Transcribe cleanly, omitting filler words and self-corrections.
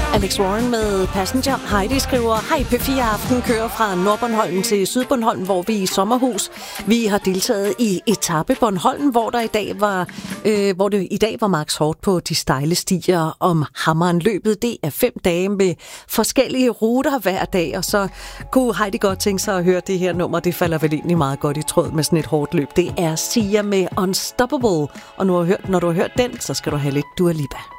Alex Warren med Passenger. Heidi skriver, hej, P4 Aften kører fra Nordbornholm til Sydbornholm, hvor vi er i sommerhus. Vi har deltaget i etape Bornholm, hvor det i dag var max hårdt på de stejle stier om Hammeren. Løbet, det er 5 dage med forskellige ruter hver dag, og så kunne Heidi godt tænke sig at høre det her nummer. Det falder vel egentlig meget godt i tråd med sådan et hårdt løb. Det er Sia med Unstoppable, og når du har hørt den, så skal du have lidt Dua Lipa.